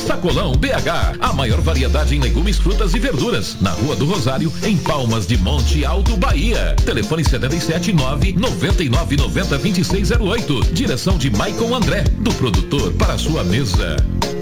Sacolão BH, a maior variedade em legumes, frutas e verduras, na Rua do Rosário, em Palmas de Monte Alto, Bahia. Telefone 77999902608. Direção de Michael André, do produtor para a sua mesa.